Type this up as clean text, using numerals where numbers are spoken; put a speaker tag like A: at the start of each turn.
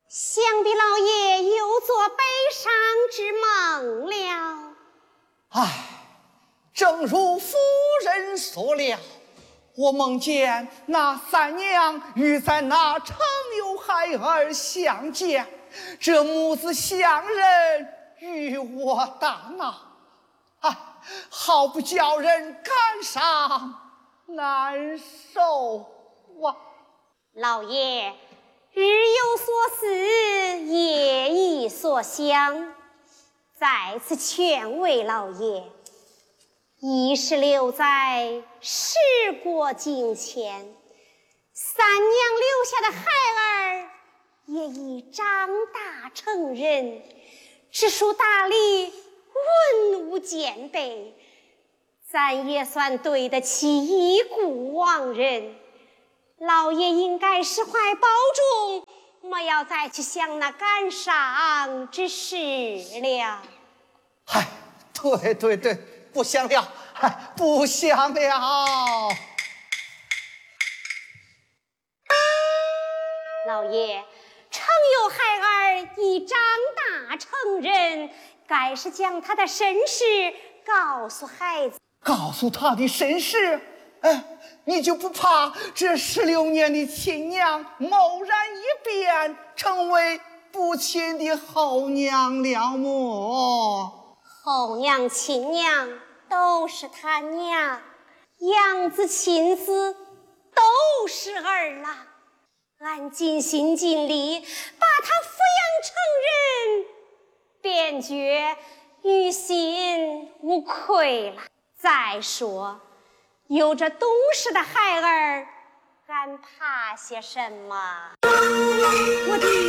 A: 想必老爷又做悲伤之梦了。
B: 唉，正如夫人所料，我梦见那三娘与在那程有孩儿相见，这母子相认，与我大闹，好不叫人感伤难受啊！
A: 老爷，日有所思，夜有所想，在此劝慰老爷，一是留在时过境迁，三娘留下的孩儿也已长大成人，知书达理，文武兼备，咱也算对得起已故亡人。老爷应该释怀保重，莫要再去想那感伤之事了。
B: 嗨，对，不想了，不想了。
A: 老爷，程有孩儿已长大成人，该是将他的身世告诉孩子。
B: 告诉他的身世，你就不怕这16年的亲娘贸然一变，成为不亲的后娘了么？
A: 后娘亲娘都是他娘，养子亲子都是儿啦。俺尽心尽力把他抚养成人，便觉于心无愧了。再说有着懂事的孩儿，俺怕些什么？我的